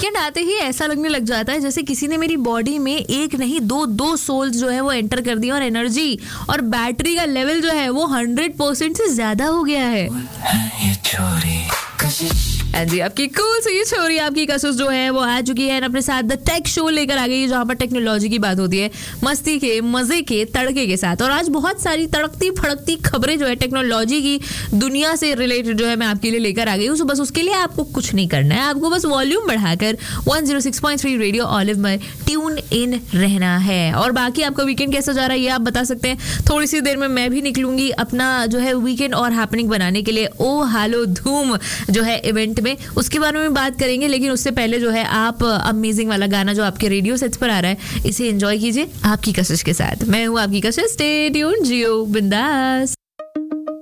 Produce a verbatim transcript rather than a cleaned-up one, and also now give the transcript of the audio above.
Weekend आते ही ऐसा लगने लग जाता है जैसे किसी ने मेरी बॉडी में एक नहीं दो दो सोल्स जो है वो एंटर कर दिया और एनर्जी और बैटरी का लेवल जो है वो हंड्रेड परसेंट से ज्यादा हो गया है। ये छोरी जी आपकी कूल सी छोरी आपकी कशिश जो है वो आ चुकी है अपने साथ द टेक शो लेकर आ गई है, जहाँ पर टेक्नोलॉजी की बात होती है मस्ती के मजे के तड़के के साथ। और आज बहुत सारी तड़कती फड़कती खबरें जो है टेक्नोलॉजी की दुनिया से रिलेटेड जो है मैं आपके लिए लेकर आ गई हूँ। so बस उसके लिए आपको कुछ नहीं करना है, आपको बस वॉल्यूम बढ़ाकर one oh six point three radio olive में ट्यून इन रहना है। और बाकी आपका वीकेंड कैसा जा रहा है ये आप बता सकते हैं। थोड़ी सी देर में मैं भी निकलूंगी अपना जो है वीकेंड और हैपनिंग बनाने के लिए ओ हालो धूम जो है इवेंट में, उसके बारे में बात करेंगे। लेकिन उससे पहले जो है आप अमेजिंग वाला गाना जो आपके रेडियो सेट्स पर आ रहा है इसे एंजॉय कीजिए आपकी कशिश के साथ। मैं हूँ आपकी कशिश, स्टे ट्यून्ड, जियो बिंदास।